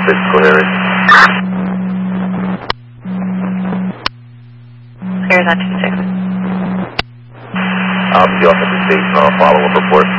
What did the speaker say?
6 clearing. Clears on 26. I'll be off at the station. I'll follow up report.